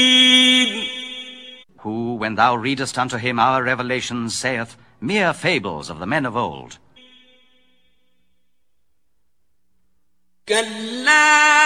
Who, when thou readest unto him our revelations, saith, mere fables of the men of old. كلا